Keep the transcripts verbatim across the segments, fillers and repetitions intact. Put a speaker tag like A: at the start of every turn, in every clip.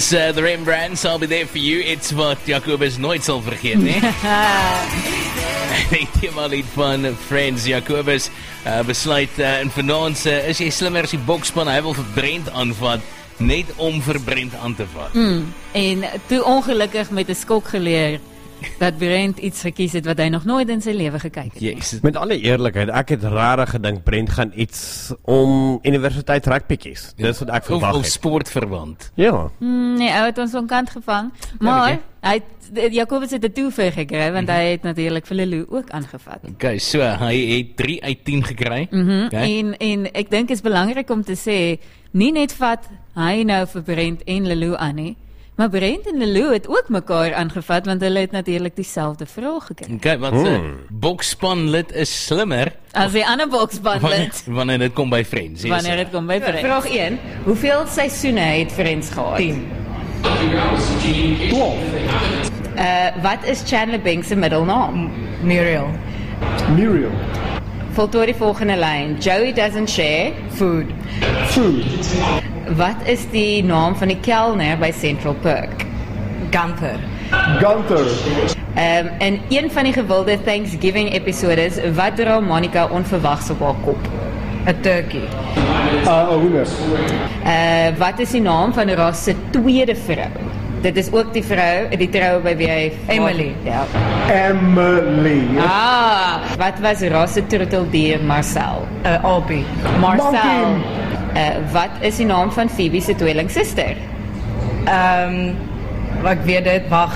A: Dis uh, the Rembrandts, I'll be there for you. It's wat Jacobus nooit sal vergeet, nee? Die themalied van Friends. Jacobus uh, besluit uh, in vanaand uh, is jy slimmer as die bokspan, hy wil vir Brent aanvat, net om vir Brent aan te vat.
B: Mm, en toe ongelukkig met 'n skok geleer dat Brent iets gekies het wat hy nog nooit in sy lewe gekyk het.
A: Yes.
C: Met alle eerlikheid, ek het rarig gedink Brent gaan iets om universiteit rugby kies. Dis wat ek verwag
A: Of, of
C: het.
A: sportverwant.
C: Ja.
B: Mm, nee, hy het ons van kant gevang. Maar hy het, Jacobus het 'n toever gekry, want hy het natuurlik vir Lelou ook aangevat.
A: Okay, so hy het drie uit tien gekry.
B: Mm-hmm.
A: Okay.
B: En, en ek dink is belangrik om te sê, nie net vat hy nou vir Brent en Lelou aan nie, maar Brent en Lelou het ook mekaar aangevat, want hulle het natuurlik dieselfde vraag gekry.
A: Okay, want hmm. uh, bokspanlid is slimmer
B: As die ander bokspanlid.
A: wanneer, wanneer dit kom by Friends. Yes.
B: Wanneer dit kom by Friends.
D: Vraag een, hoeveel seisoene het Friends gehad? tien.
E: twaalf.
D: Uh, wat is Chandler Bing se middelnaam?
E: Muriel. Muriel.
D: Voltooi die volgende lyn. Joey doesn't share
E: Food. Food.
D: Wat is die naam van die kelner by Central Perk?
E: Gunther.
F: Gunther.
D: Um, in een van die gewilde Thanksgiving episodes, wat dra Monica onverwags op haar kop?
E: A turkey.
F: Uh, hoenders.
D: Uh, wat is die naam van Ross se tweede vrou? Dit is ook die vrou, die trou by wie hy...
E: Emily.
D: Ja.
F: Emily.
D: Ah, wat was Ross se troeteldier Marcel?
E: Uh, Albie.
D: Marcel. Uh, wat is die naam van Phoebe se tweelingsuster?
E: Um, wat ek weet dit, wag.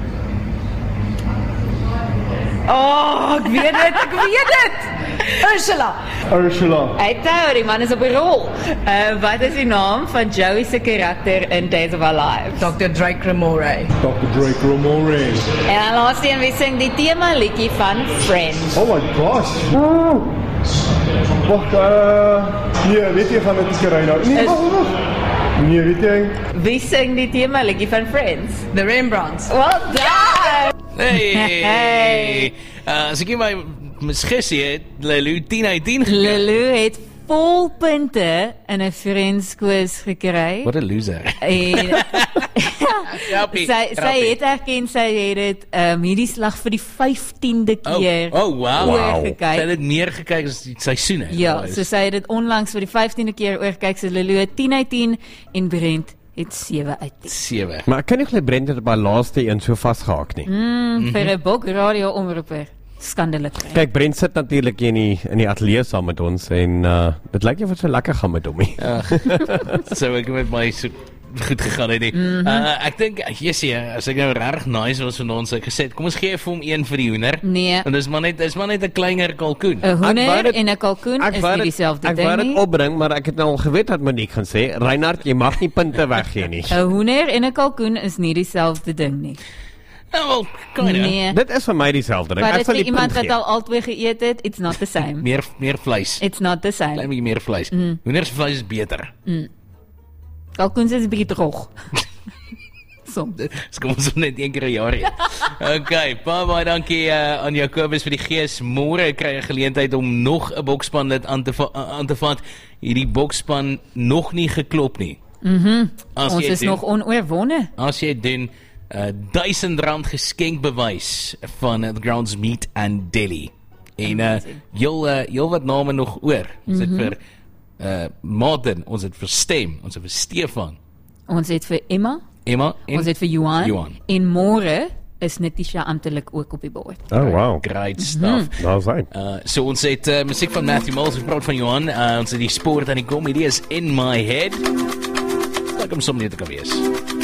E: Oh, ek weet dit, ek weet dit! Ursula.
F: Ursula.
D: Hey, Tao, die man is op 'n rol. Uh, wat is die naam van Joey se karakter in Days of Our Lives?
E: Doctor Drake Ramore.
F: Doctor Drake Ramore.
D: En dan laaste een, wie sing die tema liedjie van Friends?
F: Oh my gosh. Woe. Wacht, uh... nee, weet jy, gaan dit nie kry nou. Nee,
D: Is-
F: wacht, wacht. Nee, weet jy...
D: Wie sing die tema liedjie van Friends?
E: The Rembrandts.
D: Well done!
A: Hey!
B: Hey.
A: Uh, as ek nie my misgisie het, Lelou tien uit tien gekry.
B: Lelou het vol punte in 'n Friends quiz gekry.
A: What a loser.
B: En
A: Grappie,
B: sy sy
A: grappie.
B: het erken sy het dit um, hierdie slag vir die vyftiende keer
A: Oh, oh wow.
B: oorgekyk.
A: Sy het dit meer gekyk as die seisoene.
B: Ja, so sy het dit onlangs vir die vyftiende keer oorgekyk. So Lelou het tien uit tien en Brent het sewe uit tien.
A: sewe.
C: Maar ek kan nie glo Brent het op haar laaste een so vasgehaak nie.
B: Mm, mm-hmm. Vir 'n bok radio omroeper. Skandelik.
C: Kyk, Brent sit natuurlik in die in die ateljee saam met ons en uh, dit lyk nie of dit so lekker gaan met hom nie.
A: So ek met my so goed gegaan het nie. Mm-hmm. uh, ek dink, jessie, as ek nou reg nice was van ons, ek gesê, kom ons gee vir hom een vir die hoender.
B: Nee.
A: En dis maar net, dis maar net 'n kleiner kalkoen.
B: 'n Hoender
C: Ek wou dit-
B: en 'n kalkoen
C: Ek
B: is
C: wou
B: nie
C: dit-
B: dieselfde
C: Ek
B: ding
C: wou dit
B: nie.
C: opbring, maar ek het nou al geweet dat Monique gaan sê, Reinhard, jy mag nie punte weggee nie.
B: 'n Hoender en 'n kalkoen is nie dieselfde ding nie.
A: Nou wel, kinda.
B: Nee.
C: Dit is vir my dieselfde ding.
B: Maar
C: Ek
B: dit
C: sal
B: vir
C: die
B: iemand
C: punt
B: wat
C: gee.
B: al albei geëet het, it's not the same.
A: Meer meer vleis.
B: It's not the
A: Klein
B: same.
A: bietjie meer vleis. Mm. Hoender se vleis is beter.
B: Kalkoen is 'n bietjie droog. So.
A: Dis kom ons net een keer 'n jaar hê. Okay, baie baie dankie uh, aan Jacobus vir die gees. Môre kry jy 'n geleentheid om nog 'n bokspan lid aan te va- aan te vat. Hierdie bokspan nog nie geklop nie.
B: Mhm.
A: As
B: Ons
A: jy
B: is
A: doen-
B: nog onoorwonne.
A: As jy doen uh, duisend rand geskenkbewys van uh, The Grounds Meat and Deli. En uh, heel uh, heel wat name nog oor. Ons het vir uh, Martin, ons het vir Stem, ons het vir Stefan,
B: Ons het vir Emma,
A: Emma en
B: ons het vir Johan,
A: Johan.
B: en môre is Netisha amptelik ook op die bord.
C: Oh, wow.
A: Great stuff.
C: Nou sy.
A: Uh, so ons het uh, musiek van Matthew Mills, ons praat van Johan, uh, ons het die sport en die comedy is in my head. Ek kom sommer net te kan wees.